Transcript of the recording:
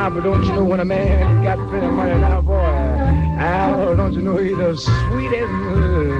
now, but don't you know when a man got plenty of money now, boy? Al, don't you know he's the sweetest